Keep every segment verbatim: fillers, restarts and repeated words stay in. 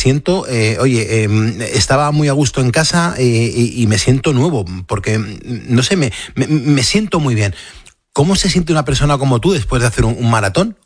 siento, eh, oye, eh, estaba muy a gusto en casa eh, y, y me siento nuevo, porque, no sé, me, me, me siento muy bien. ¿Cómo se siente una persona como tú después de hacer un, un maratón?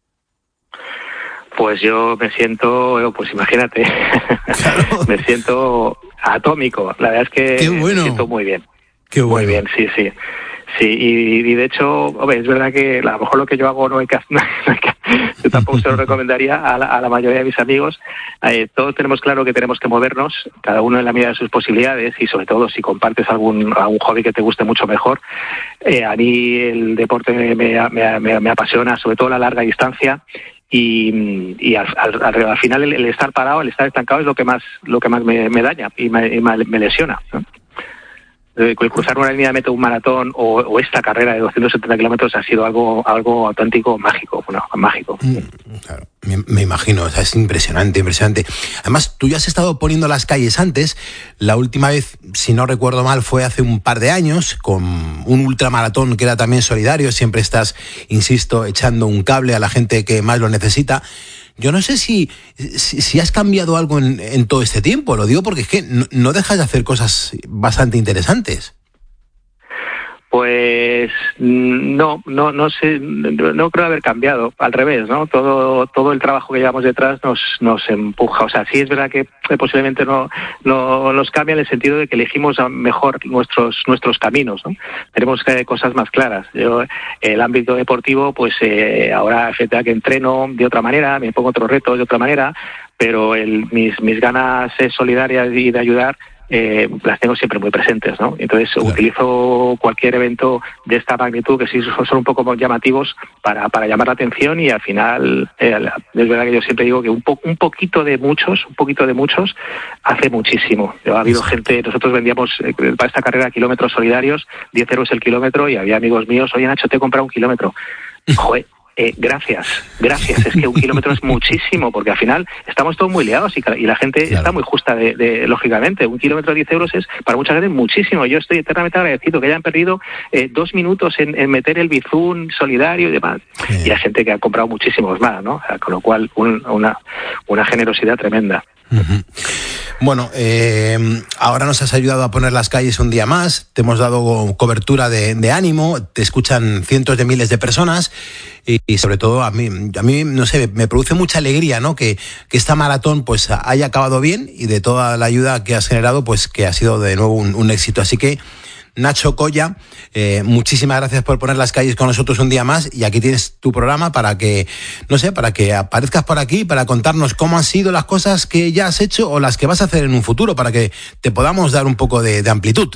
Pues yo me siento, pues imagínate, claro. Me siento atómico. La verdad es que Qué bueno. Me siento muy bien. Qué bueno. Muy bien, sí, sí. Sí, y, y de hecho, hombre, es verdad que a lo mejor lo que yo hago no hay que, no hay que yo tampoco se lo recomendaría a la, a la mayoría de mis amigos. Eh, todos tenemos claro que tenemos que movernos, cada uno en la medida de sus posibilidades, y sobre todo si compartes algún, algún hobby que te guste mucho mejor. Eh, a mí el deporte me, me, me, me apasiona, sobre todo la larga distancia. Y, y al, al, al final el, el estar parado, el estar estancado es lo que más lo que más me, me daña y me, y me lesiona, ¿no? El cruzar una línea de meta, un maratón o, o esta carrera de doscientos setenta kilómetros ha sido algo algo auténtico mágico, bueno, mágico. Mm, claro, me, me imagino, o sea, es impresionante, impresionante. Además, tú ya has estado poniendo las calles antes. La última vez, si no recuerdo mal, fue hace un par de años, con un ultramaratón que era también solidario. Siempre estás, insisto, echando un cable a la gente que más lo necesita. Yo no sé si, si, si has cambiado algo en, en todo este tiempo, lo digo porque es que no, no dejas de hacer cosas bastante interesantes. Pues no, no, no sé, no creo haber cambiado, al revés, ¿no? Todo, todo el trabajo que llevamos detrás nos, nos empuja. O sea, sí es verdad que posiblemente no, no nos cambia en el sentido de que elegimos mejor nuestros, nuestros caminos, ¿no? Tenemos que cosas más claras. Yo, el ámbito deportivo, pues eh, ahora efectivamente que entreno de otra manera, me pongo otros retos de otra manera, pero el, mis, mis ganas solidarias y de ayudar Eh, las tengo siempre muy presentes, ¿no? Entonces claro. Utilizo cualquier evento de esta magnitud que sí son un poco más llamativos para, para llamar la atención, y al final eh, es verdad que yo siempre digo que un, po, un poquito de muchos, un poquito de muchos hace muchísimo. Ha habido sí. gente, nosotros vendíamos eh, para esta carrera kilómetros solidarios, diez euros el kilómetro, y había amigos míos, oye Nacho, te he comprado un kilómetro. Joder. Eh, gracias, gracias. Es que un kilómetro es muchísimo, porque al final estamos todos muy liados y, y la gente claro. está muy justa, de, de lógicamente. Un kilómetro de diez euros es para mucha gente muchísimo. Yo estoy eternamente agradecido que hayan perdido eh, dos minutos en, en meter el bizún solidario y demás. Sí. Y hay gente que ha comprado muchísimos más, ¿no? O sea, con lo cual, un, una, una generosidad tremenda. Uh-huh. Bueno, eh, ahora nos has ayudado a poner las calles un día más, te hemos dado cobertura de, de ánimo, te escuchan cientos de miles de personas y, y sobre todo a mí, a mí, no sé, me produce mucha alegría, ¿no? Que, que esta maratón pues haya acabado bien, y de toda la ayuda que has generado, pues que ha sido de nuevo un, un éxito. Así que, Nacho Colla, eh, muchísimas gracias por poner las calles con nosotros un día más, y aquí tienes tu programa para que, no sé, para que aparezcas por aquí, para contarnos cómo han sido las cosas que ya has hecho o las que vas a hacer en un futuro, para que te podamos dar un poco de, de amplitud.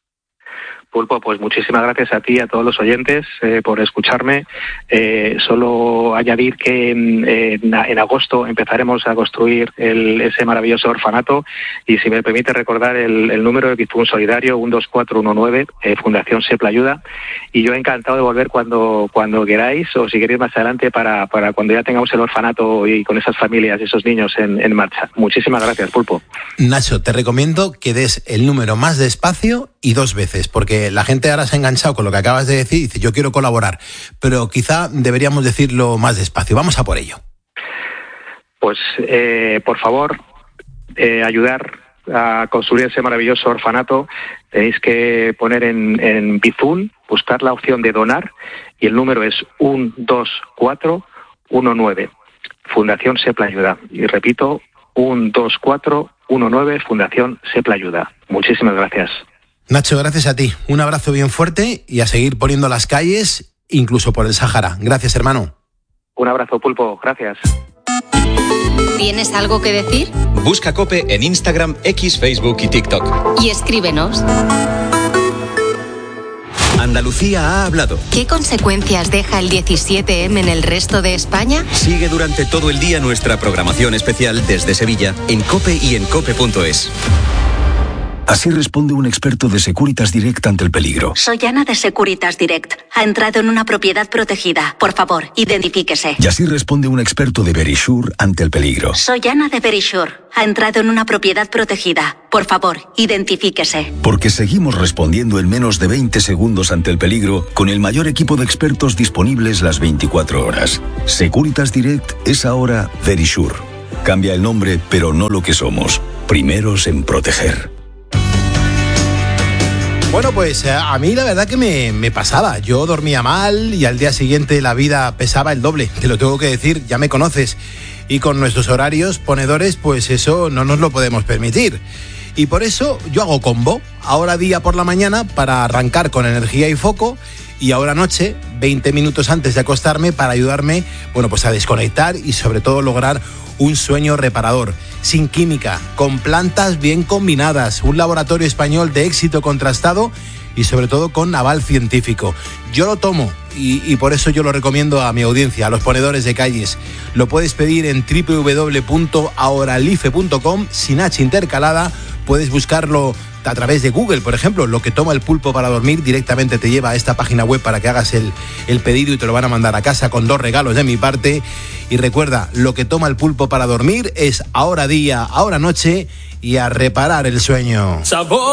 Pulpo, pues muchísimas gracias a ti y a todos los oyentes eh, por escucharme. Eh, solo añadir que eh, en, en agosto empezaremos a construir el, ese maravilloso orfanato, y si me permite recordar el, el número de Bizún Solidario, uno dos cuatro uno nueve, eh, Fundación Sepla Ayuda, y yo encantado de volver cuando cuando queráis, o si queréis más adelante, para, para cuando ya tengamos el orfanato y con esas familias, esos niños en, en marcha. Muchísimas gracias, Pulpo. Nacho, te recomiendo que des el número más despacio y dos veces, porque la gente ahora se ha enganchado con lo que acabas de decir y dice, yo quiero colaborar, pero quizá deberíamos decirlo más despacio. Vamos a por ello. Pues, eh, por favor, eh, ayudar a construir ese maravilloso orfanato. Tenéis que poner en, en Bizún, buscar la opción de donar, y el número es uno dos cuatro uno nueve, Fundación Sepla Ayuda. Y repito, uno dos cuatro uno nueve, Fundación Sepla Ayuda. Muchísimas gracias. Nacho, gracias a ti. Un abrazo bien fuerte y a seguir poniendo las calles, incluso por el Sáhara. Gracias, hermano. Un abrazo, Pulpo. Gracias. ¿Tienes algo que decir? Busca COPE en Instagram, X, Facebook y TikTok. Y escríbenos. Andalucía ha hablado. ¿Qué consecuencias deja el diecisiete eme en el resto de España? Sigue durante todo el día nuestra programación especial desde Sevilla en COPE y en cope punto es. Así responde un experto de Securitas Direct ante el peligro. Soy Ana de Securitas Direct. Ha entrado en una propiedad protegida. Por favor, identifíquese. Y así responde un experto de Verisure ante el peligro. Soy Ana de Verisure. Ha entrado en una propiedad protegida. Por favor, identifíquese. Porque seguimos respondiendo en menos de veinte segundos ante el peligro, con el mayor equipo de expertos disponibles las veinticuatro horas. Securitas Direct es ahora Verisure. Cambia el nombre, pero no lo que somos. Primeros en proteger. Bueno, pues a mí la verdad que me, me pasaba. Yo dormía mal y al día siguiente la vida pesaba el doble. Te lo tengo que decir, ya me conoces. Y con nuestros horarios ponedores, pues eso no nos lo podemos permitir. Y por eso yo hago combo. Ahora día por la mañana para arrancar con energía y foco. Y ahora noche, veinte minutos antes de acostarme para ayudarme, bueno, pues a desconectar y sobre todo lograr un sueño reparador. Sin química, con plantas bien combinadas, un laboratorio español de éxito contrastado y sobre todo con aval científico. Yo lo tomo y, y por eso yo lo recomiendo a mi audiencia, a los ponedores de calles. Lo puedes pedir en doble u doble u doble u punto auralife punto com, sin H intercalada. Puedes buscarlo a través de Google, por ejemplo. Lo que toma el pulpo para dormir directamente te lleva a esta página web para que hagas el, el pedido y te lo van a mandar a casa con dos regalos de mi parte. Y recuerda, lo que toma el pulpo para dormir es ahora día, ahora noche y a reparar el sueño. ¡Sabor!